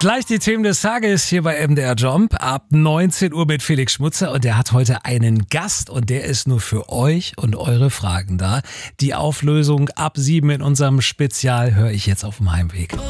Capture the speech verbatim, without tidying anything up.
Gleich die Themen des Tages hier bei M D R Jump ab neunzehn Uhr mit Felix Schmutzer und der hat heute einen Gast und der ist nur für euch und eure Fragen da. Die Auflösung ab sieben in unserem Spezial höre ich jetzt auf dem Heimweg.